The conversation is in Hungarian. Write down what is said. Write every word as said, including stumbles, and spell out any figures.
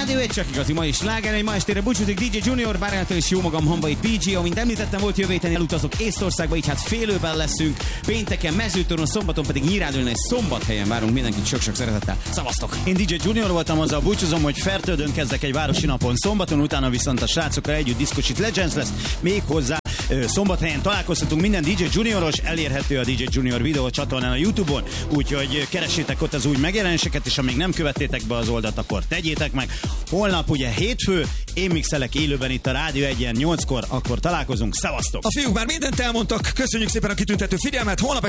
Rádió egy csak igazi mai sláger, ma estére búcsúzik dé dzsé Junior, Bárától és jó magam Hamvai pé gé, amint említettem, volt jövő héten elutazok Észtországba, így hát félőben leszünk, pénteken Mezőtornon, szombaton pedig Nyírádon és Szombathelyen várunk mindenkit sok-sok szeretettel. Szavaztok! Én dé dzsé Junior voltam, azzal búcsúzom, hogy Fertődön kezdek egy városi napon szombaton, utána viszont a srácokkal együtt Diszkocsit Legends lesz, még hozzá Szombathelyen találkozhatunk, minden dé dzsé Junioros, elérhető a dé dzsé Junior videó csatornán a YouTube-on, úgyhogy keressétek ott az új megjelenéseket, és amíg nem követtétek be az oldalt, akkor tegyétek meg. Holnap ugye hétfő, én mixelek élőben itt a Rádió egyen nyolckor, akkor találkozunk, szevasztok! A fiúk már mindent elmondtak, köszönjük szépen a kitüntető figyelmet, holnap